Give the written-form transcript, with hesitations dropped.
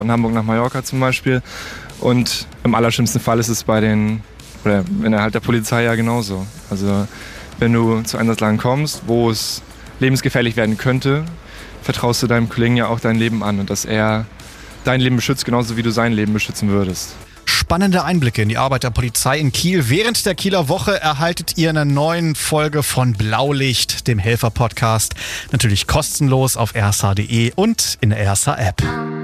von Hamburg nach Mallorca zum Beispiel. Und im allerschlimmsten Fall ist es innerhalb der Polizei ja genauso. Also wenn du zu Einsatzlagen kommst, wo es lebensgefährlich werden könnte, vertraust du deinem Kollegen ja auch dein Leben an und dass er dein Leben beschützt, genauso wie du sein Leben beschützen würdest. Spannende Einblicke in die Arbeit der Polizei in Kiel. Während der Kieler Woche erhaltet ihr eine neue Folge von Blaulicht, dem Helfer-Podcast. Natürlich kostenlos auf rsh.de und in der RSH-App.